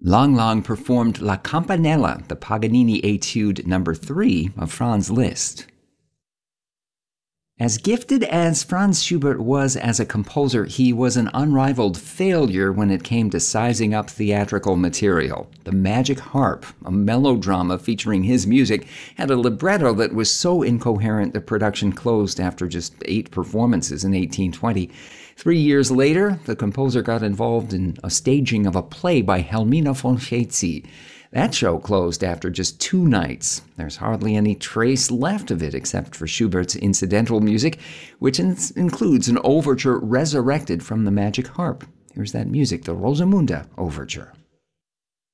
Lang Lang performed La Campanella, the Paganini Etude No. 3 of Franz Liszt. As gifted as Franz Schubert was as a composer, he was an unrivaled failure when it came to sizing up theatrical material. The Magic Harp, a melodrama featuring his music, had a libretto that was so incoherent the production closed after just 8 performances in 1820. 3 years later, the composer got involved in a staging of a play by Helmina von Schetzi. That show closed after just 2 nights. There's hardly any trace left of it except for Schubert's incidental music, which includes an overture resurrected from the Magic Harp. Here's that music, the Rosamunde Overture.